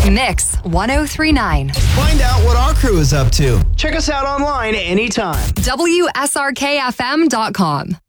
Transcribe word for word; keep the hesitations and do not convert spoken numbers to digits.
Mix one oh three point nine. Find out what our crew is up to. Check us out online anytime. W S R K F M dot com.